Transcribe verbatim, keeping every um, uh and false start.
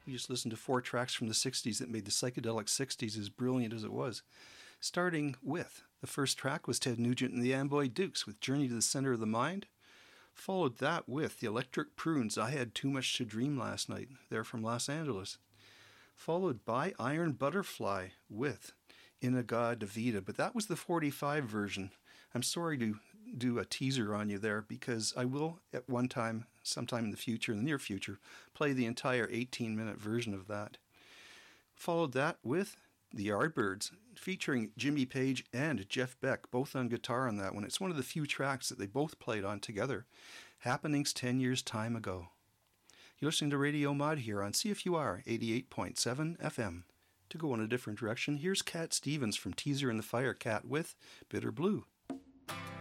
We just listened to four tracks from the sixties that made the psychedelic sixties as brilliant as it was. Starting with, the first track was Ted Nugent and the Amboy Dukes with Journey to the Center of the Mind. Followed that with the Electric Prunes, I Had Too Much to Dream Last Night. They're from Los Angeles. Followed by Iron Butterfly with In-A-Gadda-Da-Vida, but that was the forty-five version. I'm sorry to do a teaser on you there, because I will at one time, sometime in the future, in the near future, play the entire eighteen-minute version of that. Followed that with the Yardbirds, featuring Jimmy Page and Jeff Beck, both on guitar on that one. It's one of the few tracks that they both played on together. Happenings ten years time ago. You're listening to Radio Mod here on C F U R eighty-eight point seven F M. To go in a different direction, here's Cat Stevens from Teaser and the Firecat with Bitter Blue.